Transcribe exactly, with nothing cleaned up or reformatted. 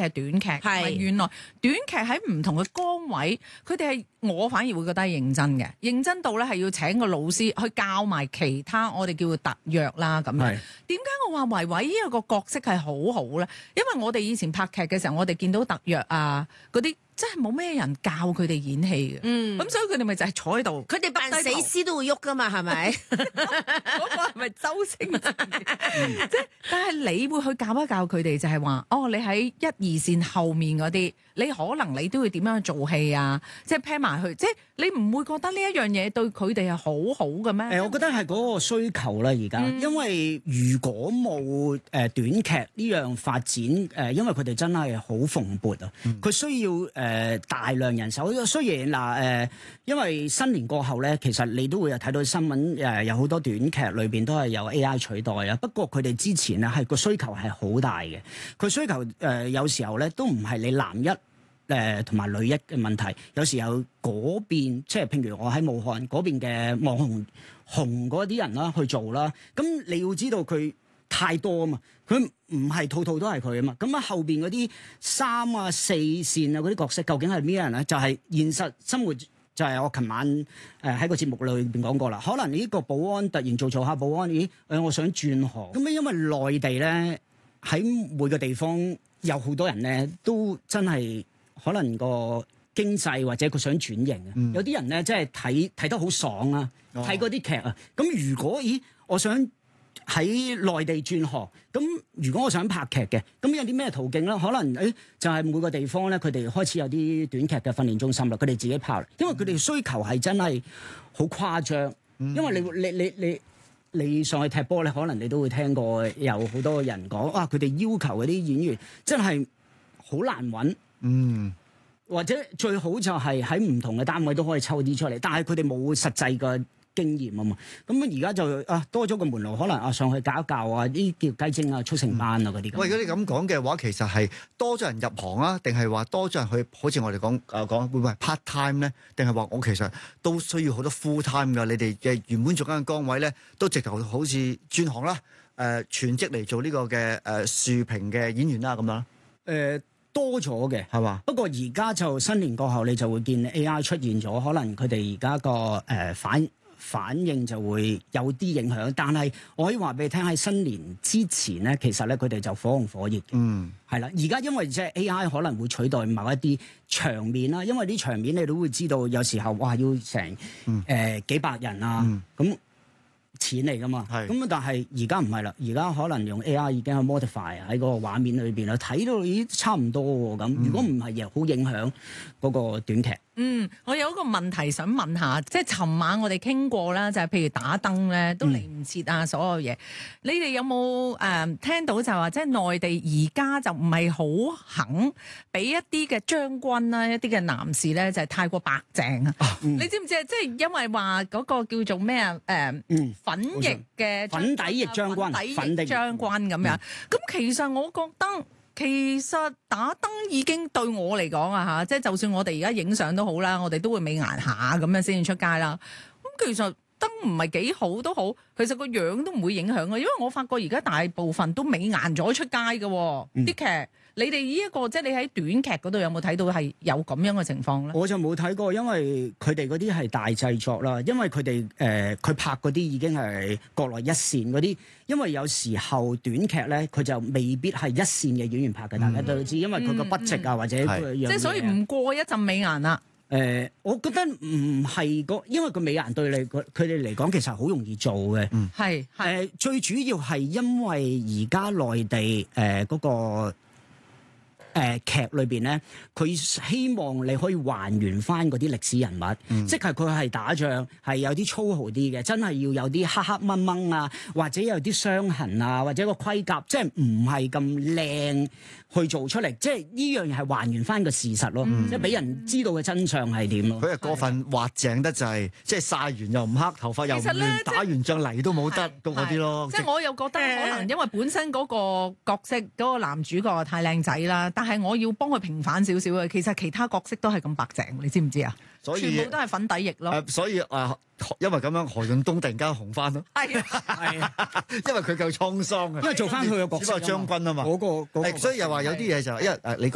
係短劇，係原來短劇喺唔同嘅崗位，佢哋係我反而會覺得係認真嘅，認真到咧係要請個老師去教埋其他我哋叫做特約啦咁樣。點解我話維維呢一個角色係好好咧？因為我哋以前拍劇嘅時候，我哋見到特約啊嗰啲。真係冇咩人教佢哋演戲嘅，嗯，咁所以佢哋咪就係坐喺度， 佢哋扮死屍都會喐噶嘛，係咪？ 嗰個係咪周星馳？即係，但係你會去教一教佢哋，就係話，哦，你喺一二線後面嗰啲，你可能你都會點樣做戲啊？即係 plan 埋去，即係你唔會覺得呢一樣嘢對佢哋係好好嘅咩？ 誒，我覺得係嗰個需求啦，而家，嗯、因為如果冇誒短劇呢樣發展，誒，因為佢哋真係好蓬勃啊，佢、嗯、需要誒。誒、呃、大量人手，雖然嗱誒，因為新年過後咧，其實你都會有睇到新聞，誒、呃、有好多短劇裏邊都係有 A I 取代啊。不過佢哋之前咧係個需求係好大嘅，佢需求誒、呃、有時候咧都唔係你男一誒同埋女一嘅問題，有時候嗰邊即係譬如我喺武漢嗰邊嘅網紅紅嗰啲人啦去做啦，咁你要知道佢。太多啊嘛，佢唔係套套都係佢啊嘛，咁啊後邊嗰啲三啊四線啊嗰啲角色究竟係咩人咧？就係、是、現實生活就係我琴晚誒喺個節目裏邊講過啦。可能呢個保安突然做做下保安，咦誒我想轉行，咁啊因為內地咧喺每個地方有好多人咧都真係可能個經濟或者佢想轉型啊，嗯、有啲人咧即係睇睇得好爽啊，睇嗰啲劇啊，咁如果咦我想。喺內地轉行，咁如果我想拍劇嘅，咁有啲咩途徑咧？可能誒、哎、就係、是、每個地方咧，佢哋開始有啲短劇嘅訓練中心啦，佢哋自己拍，因為佢哋需求係真係好誇張。因為你你你你你上去踢波咧，可能你都會聽過有好多人講，哇！佢哋要求嗰啲演員真係好難揾，嗯，或者最好就係喺唔同嘅單位都可以抽啲出嚟，但係佢哋冇實際嘅經驗啊嘛，咁而家就啊多咗個門路，可能啊上去教一教啊，啲叫雞精啊、速成班啊嗰啲。 喂，如果你咁講嘅話，其實係多咗人入行啊，定係話多咗人去？好似我哋講誒講，會唔會係 part time 咧？定係話我其實都需要好多 full time 㗎？你哋嘅原本做緊嘅崗位咧，都直頭好似轉行啦，誒、呃、全職嚟做呢個嘅誒豎屏嘅演員啦咁樣。誒、 呃、多咗嘅係嘛？不過而家就新年過後，你就會見 A I 出現咗，可能佢哋而家個誒反。反應就會有啲影響，但係我可以話俾你聽，喺新年之前咧，其實咧佢哋就火紅火熱嘅，嗯，係啦。而家因為即係 A I 可能會取代某一啲場面啦，因為啲場面你都會知道，有時候哇要成誒、嗯呃、幾百人啊，咁、嗯、錢嚟噶嘛，咁是但係而家唔係啦，而家可能用 A I 已經去 modify 喺嗰個畫面裏邊啦，睇到咦差唔多喎咁。如果唔係又好影響嗰個短劇。 嗯，我有一個問題想問下，即係尋晚我哋傾過啦，就係、是、譬如打燈咧都嚟唔切啊，所有嘢。嗯、你哋有冇誒、呃、聽到就話，即係內地而家就唔係好肯俾一啲嘅將軍啦，一啲嘅男士咧就係、是、太過白淨啊？嗯、你知唔知啊？即係因為話嗰個叫做咩啊？誒、呃，嗯、粉翼嘅粉底翼將軍， 粉底翼將軍咁樣。咁、嗯、其實我覺得。其實打燈已經對我嚟講啊嚇，即係就算我哋而家影相都好啦，我哋都會美顏下咁樣先至出街啦。咁其實燈唔係幾好都好，其實個樣都唔會影響嘅，因為我發覺而家大部分都美顏咗出街嘅啲、嗯、劇。你哋呢一個即係你喺短劇嗰度有冇睇到係有咁樣嘅情況咧？我就冇睇過，因為佢哋嗰啲係大製作啦，因為佢哋誒佢拍嗰啲已經係國內一線嗰啲，因為有時候短劇咧佢就未必係一線嘅演員拍嘅，嗯、大家都知，因為佢個 budget 啊、嗯、或者佢即係所以唔過一陣美顏啦。誒、呃，我覺得唔係個，因為個美顏對你佢哋嚟講其實好容易做嘅。嗯，係係、呃、最主要係因為而家內地誒嗰、呃那個。誒、呃、劇裏邊咧，佢希望你可以還原翻嗰啲歷史人物，嗯、即係佢係打仗係有啲粗豪啲嘅，真係要有啲黑黑掹掹啊，或者有啲傷痕啊，或者個盔甲即係唔係咁靚去做出嚟，即係呢樣嘢係還原翻個事實咯，嗯、即係俾人知道嘅真相係點咯。佢係過分滑淨得滯，即係曬完又唔黑，頭髮又唔亂，打完仗嚟都冇得嗰啲咯。即係我又覺得可能因為本身嗰個角色嗰、嗰個男主角太靚仔啦，但係我要幫佢平反少少嘅，其實其他角色都係咁白淨，你知唔知啊？所以全部都係粉底液咯。呃、所以啊、呃，因為咁樣，何潤東突然間紅翻咯。係啊，係啊，因為佢夠滄桑啊，因為做翻佢嘅角色，將軍啊嘛。嗰、嗰個，嗰個、所以又話有啲嘢就因為誒，你講。